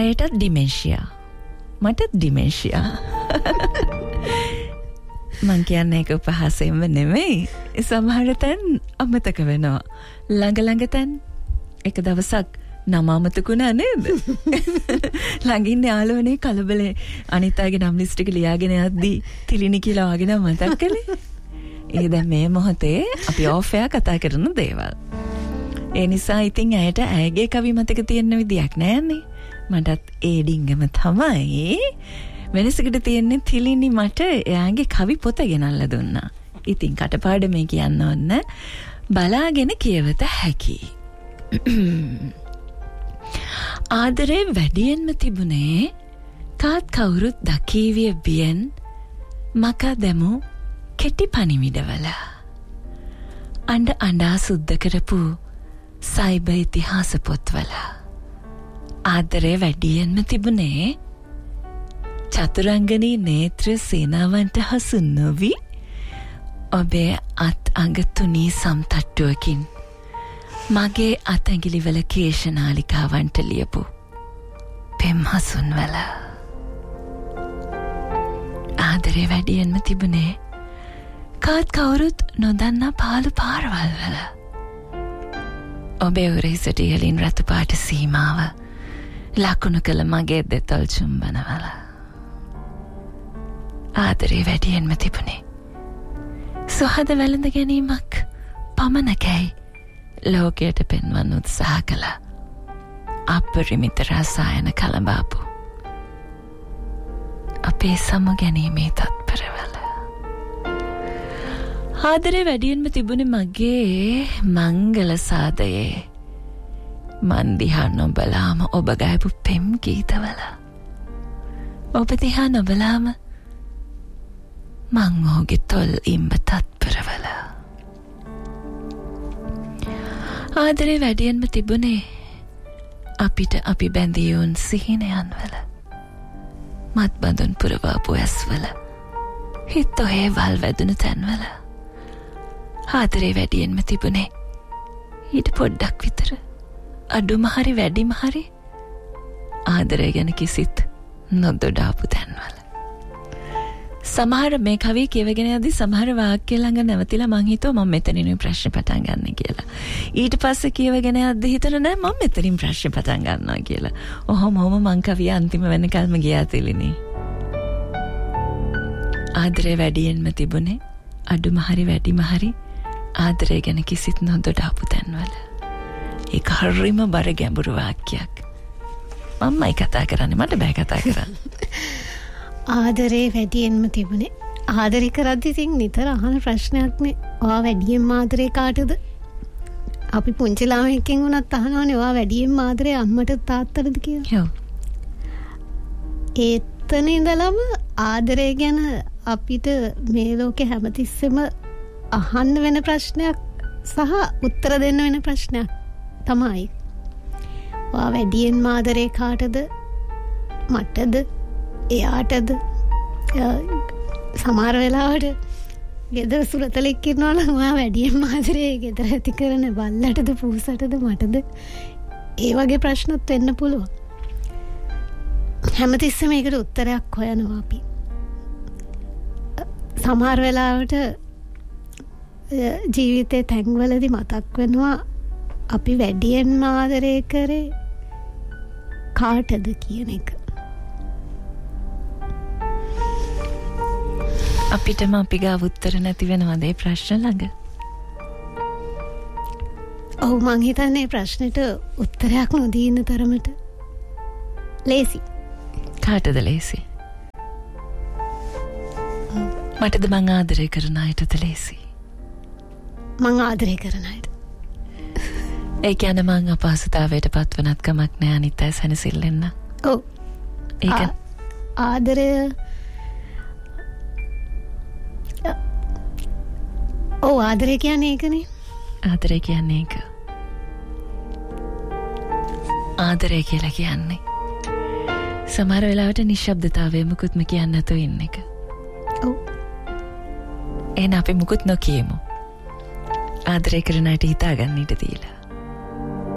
අයටත් ඩිමෙන්ෂියා. මටත් ඩිමෙන්ෂියා. මං කියන්නේ ඒක උපහාසයෙන්ම නෙමෙයි. සමහර තැන් අමතක වෙනවා. ළඟ තැන් එක දවසක් නම අමතකුණා නේද? ළඟින් යාළුවනේ කලබලේ අනිත් අයගේ නම් ලිස්ට් එක ලියාගෙන යද්දී තිලිනි කියලා වගේ නම් මතක් කළේ. ඒ දැන් මේ මොහොතේ අපි ඔෆ් එයා කතා කරන දේවල්. ඒ නිසා ඉතින් ඇයට ඇයගේ කවි මතක තියෙන විදියක් නෑනේ. මටත් ඒ ඩිංගම තමයි. වෙනසකට තියෙන්නේ තිලිනි මට එයාගේ කවි පොත ගෙනල්ලා දුන්නා. ඉතින් කටපාඩමේ කියන්න ඕන බලාගෙන කියවත හැකි. ආදරේ වැඩියෙන්ම තිබුණේ කාත් කවුරුත් දකීවිය බියෙන් මකා දැමු කෙටි පණිවිඩවල. අඬා සුද්ධ කරපු සයිබර් ඉතිහාස පොත්වල. ආදරේ වැඩියෙන්ම තිබුණේ චතුරංගනී නේත්‍ර සේනාවන්ට හසු නොවි ඔබේ අත් අඟ තුනී සම්තට්ටුවකින් මගේ අතැඟිලිවල කේශනාලිකාවන්ට ලියපු පෙම් හසුන්වල. ආදරේ වැඩියෙන්ම තිබුණේ කාත් කවුරුත් නොදන්නා පාළු පාරවල් වල. ඔබේ උරහිසට ඉහලින් රතු පාට සීමාව ලකුණු කළ මගේ දෙතොල් චුම්බනවල. ආදරේ වැඩියෙන්ම තිබුණේ සුහද වැළඳ ගැනීමක් පමණකයි ලෝකයට පෙන්වන්න උත්සාහ කළ අපරිමිත රසායන කලබාපු අපේ සමු ගැනීමේ තත්පරවල. ආදරේ වැඩියෙන්ම තිබුණේ මගේ මංගල සාදයේ මන් දිහා නොබලාම ඔබ ගයපු පෙම් ගීතවල. ඔබ දිහා නොබලාම මං ඔහුගේ තොල් ඉම්බ තත්පරවල. ආදරේ වැඩියෙන්ම තිබුණේ අපිට අපි බැඳියුන් සිහිනයන්වල. මත් බඳුන් පුරවාපු ඇස්වල. හිත් ඔහේ වල් වැදුණු තැන්වල. ආදරේ වැඩියෙන්ම තිබුණේ ඊට පොඩ්ඩක් විතර අඩුම හරි වැඩිම හරි ආදරය ගැන කිසිත් නොදොඩාපු තැන්වල. සමහර මේ කවිය කියවගෙන යද්දී සමහර වාක්‍ය ළඟ නැවතිලා මං හිතුවා මම මෙතනින් ප්‍රශ්න පටන් ගන්න කියලා. ඊට පස්සේ කියවගෙන යද්දී හිතන නෑ මම මෙතනින් ප්‍රශ්න පටන් ගන්නවා කියලා. ඔහොම මං කවිය අන්තිම වෙනකල්ම ගියා තිලිනි. ආදරේ වැඩියෙන්ම තිබුණේ අඩුම හරි වැඩිම හරි ආදරය ගැන කිසිත් නොදොඩාපු තැන්වල. ඒක හරිම බර ගැඹුරු වාක්‍යයක්. මම්මයි කතා කරන්නේ මට බෑ කතා කරන්න. ආදරේ වැඩියෙන්ම තිබුණේ ආදරේ කරද්දි ඉතින් නිතර අහන ප්‍රශ්නයක්නේ. ඔයා වැඩියෙන්ම ආදරේ කාටද? අපි පුංචි ළමයෙක්ගෙන් වුණත් අහනවානේ ඔයා වැඩියෙන්ම ආදරේ අම්මට තාත්තටද කියලා. ඒතන ඉඳලම ආදරේ ගැන අපිට මේ ලෝකේ හැමතිස්සෙම අහන්න වෙන ප්‍රශ්නයක් සහ උත්තර දෙන්න වෙන ප්‍රශ්නයක් තමයි. ඔයා වැඩියෙන්ම ආදරේ කාටද? මටද? එයාටද? සමහර වෙලාවට ගෙදර සුරතලෙක් ඉන්නවා නම් ඔයා වැඩියෙන්ම ආදරේ ගෙදර ඇති කරන බල්ලටද පූසටද මටද? ඒ වගේ ප්‍රශ්නත් වෙන්න පුළුවන්. හැමතිස්සෙම මේකට උත්තරයක් හොයනවා අපි. සමහර වෙලාවට ජීවිතේ තැන්වලදී මතක් වෙනවා අපි වැඩියෙන්ම ආදරේ කරේ කාටද කියන එක. අපිටම අපි ගාව උත්තර නැති වෙනවද ඒ ප්‍රශ්න ළඟ? ඔව් මං හිතන්නේ ප්‍රශ්නෙට උත්තරයක් නොදී ඉන්න තරමට ලේසි. කාටද ලේසි? මටද මං ආදරේ කරන අයටද ලේසි? මං ආදරේ කරන අයට. ඒ කියන්නේ මං අපහසුතාවයට පත්වනත් කමක් නෑ අනිත් අය සැනසෙල්ලෙන්න. ඔව්. ඒක ආදරය ඔව් ආදරය කියන්නේ ඒකනේ. ආදරය කියන්නේ ඒක. ආදරය කියලා කියන්නේ සමහර වෙලාවට නිශ්ශබ්දතාවය මුකුත්ම කියන්න නැතුව ඉන්න එක. ඔව්. එන අපි මුකුත් නොකියමු. ආදරය කරන අයට හිතාගන්න ඉඩ දීලා.